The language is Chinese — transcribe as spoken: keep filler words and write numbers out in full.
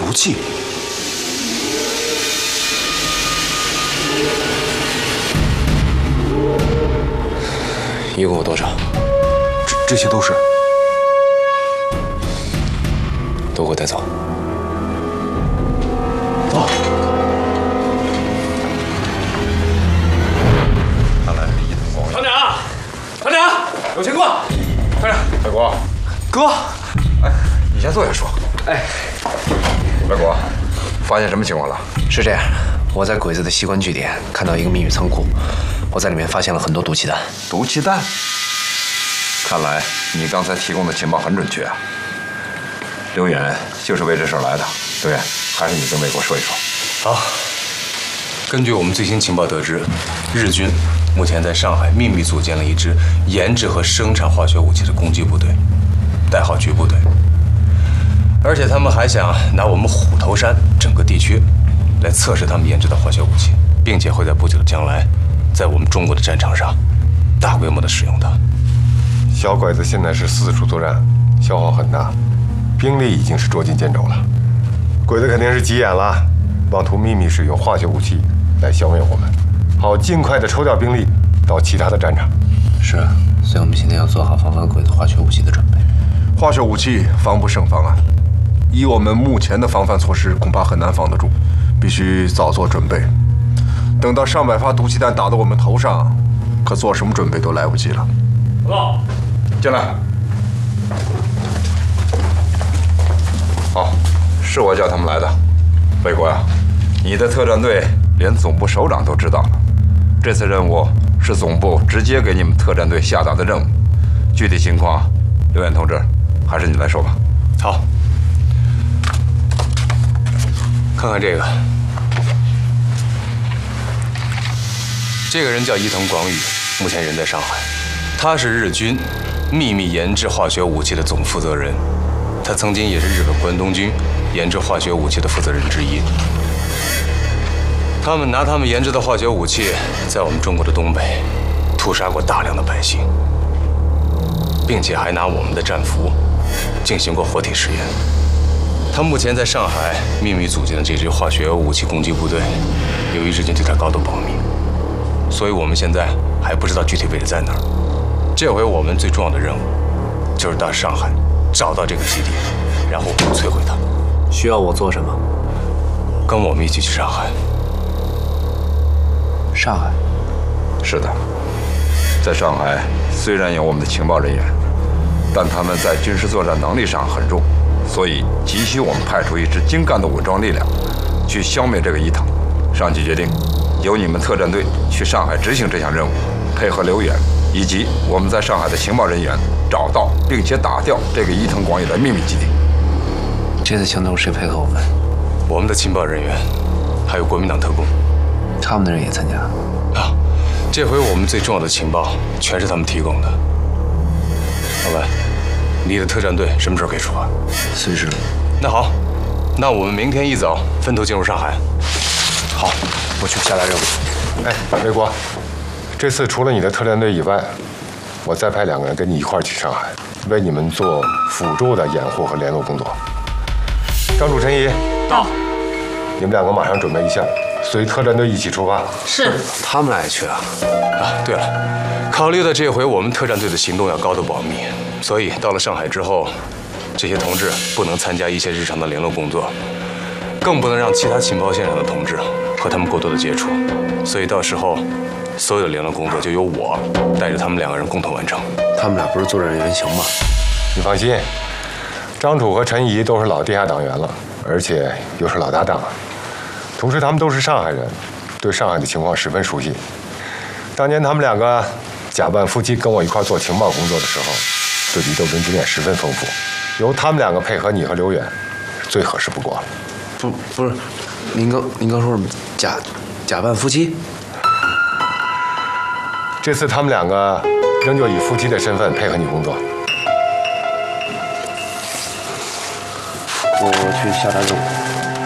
毒气。一共有多少？ 这这些都是。 都给我带走。 走。 看来是一同光。 团长，团长，有情况。团长， 白国， 哥， 哎，你先坐下说。 哎， 白国，发现什么情况了？ 是这样，我在鬼子的西关据点看到一个秘密仓库，我在里面发现了很多毒气弹。 毒气弹？看来你刚才提供的情报很准确啊。刘远就是为这事儿来的。刘远，还是你跟魏国说一说。 好。根据我们最新情报得知，日军目前在上海秘密组建了一支研制和生产化学武器的攻击部队，代号局部队。而且他们还想拿我们虎头山整个地区来测试他们研制的化学武器，并且会在不久的将来，在我们中国的战场上大规模的使用它。 小鬼子现在是四处作战，消耗很大，兵力已经是捉襟见肘了。鬼子肯定是急眼了，妄图秘密使用化学武器来消灭我们，好尽快的抽调兵力到其他的战场。 是，所以我们现在要做好防范鬼子化学武器的准备。 化学武器防不胜防啊！以我们目前的防范措施，恐怕很难防得住，必须早做准备。等到上百发毒气弹打到我们头上，可做什么准备都来不及了。 报告， 进来。好，是我叫他们来的。魏国呀，你的特战队连总部首长都知道了。这次任务是总部直接给你们特战队下达的任务，具体情况，刘远同志，还是你来说吧。 好，看看这个，这个人叫伊藤广宇，目前人在上海，他是日军秘密研制化学武器的总负责人，他曾经也是日本关东军研制化学武器的负责人之一。他们拿他们研制的化学武器，在我们中国的东北屠杀过大量的百姓，并且还拿我们的战俘进行过活体实验。他目前在上海秘密组建的这支化学武器攻击部队，由于日军对他高度保密，所以我们现在还不知道具体位置在哪儿。这回我们最重要的任务，就是到上海找到这个基地，然后摧毁它。 需要我做什么？ 跟我们一起去上海。 上海？ 是的，在上海虽然有我们的情报人员，但他们在军事作战能力上很弱，所以急需我们派出一支精干的武装力量，去消灭这个伊藤。上级决定，由你们特战队去上海执行这项任务，配合刘远以及我们在上海的情报人员，找到并且打掉这个伊藤广宇的秘密基地。 这次行动谁配合我们？ 我们的情报人员，还有国民党特工。 他们的人也参加？ 啊，这回我们最重要的情报全是他们提供的。老板，你的特战队什么时候可以出发？ 随时。 那好，那我们明天一早分头进入上海。 好，我去下达任务。 哎，魏国，这次除了你的特战队以外，我再派两个人跟你一块儿去上海，为你们做辅助的掩护和联络工作。张主、陈怡， 到。 你们两个马上准备一下，随特战队一起出发。 是。 他们俩也去啊？ 啊，对了，考虑到这回我们特战队的行动要高度保密，所以到了上海之后，这些同志不能参加一些日常的联络工作，更不能让其他情报线上的同志和他们过多的接触。所以到时候，所有的联络工作就由我带着他们两个人共同完成。 他们俩不是作战原型吗？ 你放心，张楚和陈怡都是老地下党员了，而且又是老搭档。同时，他们都是上海人，对上海的情况十分熟悉。当年他们两个假扮夫妻跟我一块做情报工作的时候，对敌斗争经验十分丰富。由他们两个配合你和刘远，最合适不过了。 不，不是，您刚您刚说什么？假假扮夫妻？ 这次他们两个仍旧以夫妻的身份配合你工作。 我去下达任务。